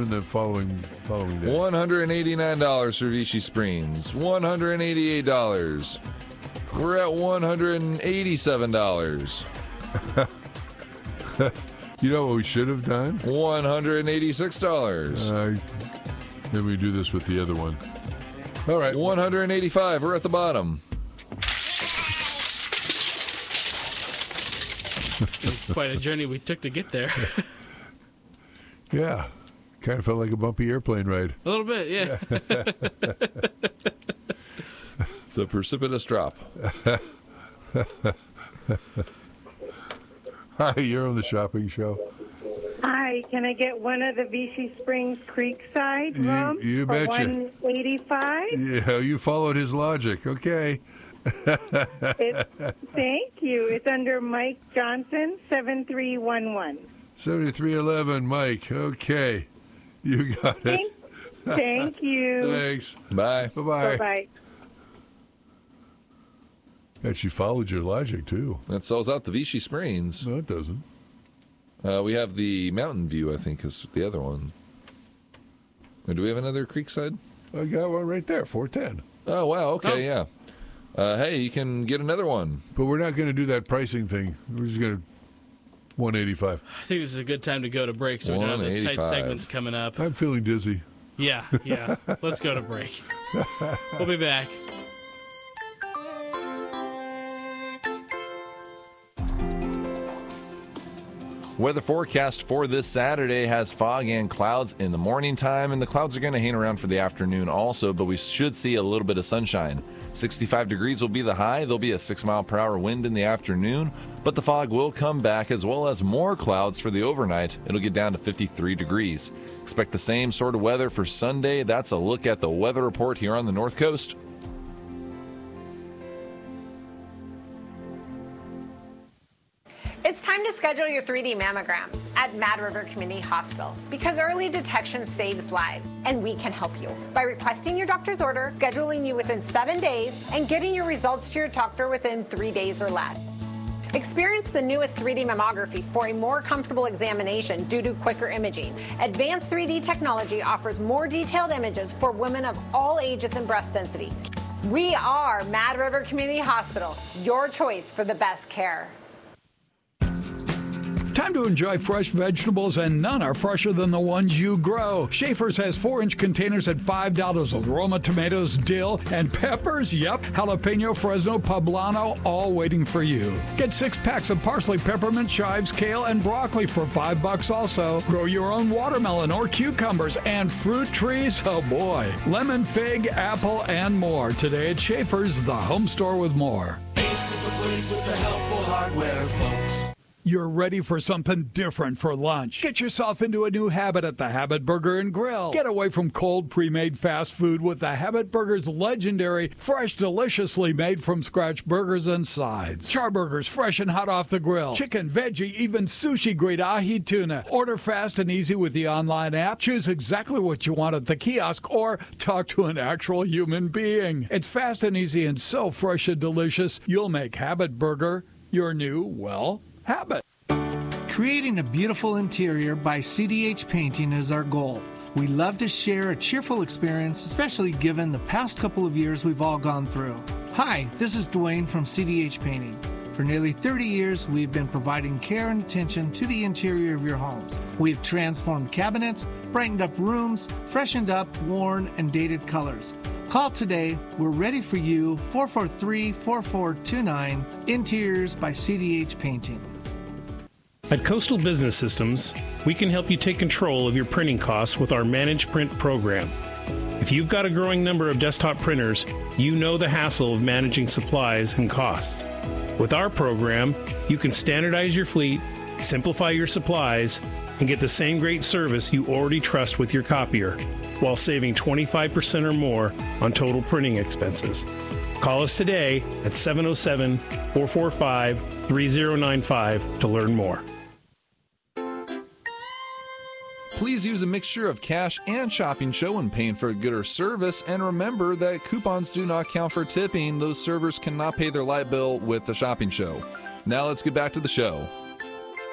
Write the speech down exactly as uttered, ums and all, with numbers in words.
then the following following day. one hundred eighty-nine dollars for Vichy Springs. one hundred eighty-eight dollars. We're at one hundred eighty-seven dollars. You know what we should have done? one hundred eighty-six dollars. Uh, maybe we do this with the other one. All right. one hundred eighty-five dollars. We're at the bottom. Quite a journey we took to get there. Yeah. Kind of felt like a bumpy airplane ride. A little bit, yeah. It's a precipitous drop. Hi, you're on the shopping show. Hi, can I get one of the Vichy Springs Creekside rum You, you for betcha. one eighty-five? Yeah, you followed his logic. Okay. It's, thank you. It's under Mike Johnson, seven three one one. seventy-three eleven, Mike. Okay. You got it. Thank, thank you. Thanks. Bye. Bye-bye. Bye-bye. And she followed your logic, too. That sells out the Vichy Springs. No, it doesn't. Uh, we have the Mountain View, I think, is the other one. Or do we have another Creekside? I got one right there, four ten. Oh, wow. Okay, yeah. Uh, hey, you can get another one. But we're not going to do that pricing thing. We're just going to one eighty-five. I think this is a good time to go to break so we don't have those tight segments coming up. I'm feeling dizzy. Yeah, yeah. Let's go to break. We'll be back. Weather forecast for this Saturday has fog and clouds in the morning time, and the clouds are going to hang around for the afternoon also, but we should see a little bit of sunshine. sixty-five degrees will be the high. There'll be a six mile per hour wind in the afternoon, but the fog will come back as well as more clouds for the overnight. It'll get down to fifty-three degrees. Expect the same sort of weather for Sunday. That's a look at the weather report here on the North Coast. It's time to schedule your three D mammogram at Mad River Community Hospital because early detection saves lives, and we can help you by requesting your doctor's order, scheduling you within seven days, and getting your results to your doctor within three days or less. Experience the newest three D mammography for a more comfortable examination due to quicker imaging. Advanced three D technology offers more detailed images for women of all ages and breast density. We are Mad River Community Hospital, your choice for the best care. Time to enjoy fresh vegetables, and none are fresher than the ones you grow. Schaefer's has four-inch containers at five dollars with Roma tomatoes, dill, and peppers. Yep, jalapeno, Fresno, poblano, all waiting for you. Get six packs of parsley, peppermint, chives, kale, and broccoli for five bucks also. Grow your own watermelon or cucumbers and fruit trees. Oh boy, lemon, fig, apple, and more. Today at Schaefer's, the home store with more. Ace is the place with the helpful hardware, folks. You're ready for something different for lunch. Get yourself into a new habit at the Habit Burger and Grill. Get away from cold, pre-made fast food with the Habit Burger's legendary, fresh, deliciously made from scratch burgers and sides. Char burgers, fresh and hot off the grill. Chicken, veggie, even sushi-grade ahi tuna. Order fast and easy with the online app. Choose exactly what you want at the kiosk or talk to an actual human being. It's fast and easy and so fresh and delicious, you'll make Habit Burger your new, well, habit. Creating a beautiful interior by C D H Painting is our goal. We love to share a cheerful experience, especially given the past couple of years we've all gone through. Hi, this is Dwayne from C D H Painting. For nearly thirty years, we've been providing care and attention to the interior of your homes. We've transformed cabinets, brightened up rooms, freshened up worn and dated colors. Call today. We're ready for you. four four three, four four two nine. Interiors by C D H Painting. At Coastal Business Systems, we can help you take control of your printing costs with our Manage Print program. If you've got a growing number of desktop printers, you know the hassle of managing supplies and costs. With our program, you can standardize your fleet, simplify your supplies, and get the same great service you already trust with your copier, while saving twenty-five percent or more on total printing expenses. Call us today at seven oh seven, four four five, three oh nine five to learn more. Please use a mixture of cash and Shopping Show when paying for a good or service, and remember that coupons do not count for tipping. Those servers cannot pay their light bill with the Shopping Show. Now let's get back to the show.